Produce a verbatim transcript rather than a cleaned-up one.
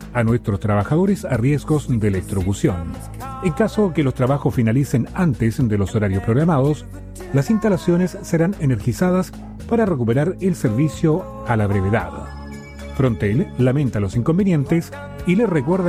a nuestros trabajadores a riesgos de electrocución. En caso que los trabajos finalicen antes de los horarios programados, las instalaciones serán energizadas para recuperar el servicio a la brevedad. Frontel lamenta los inconvenientes y les recuerda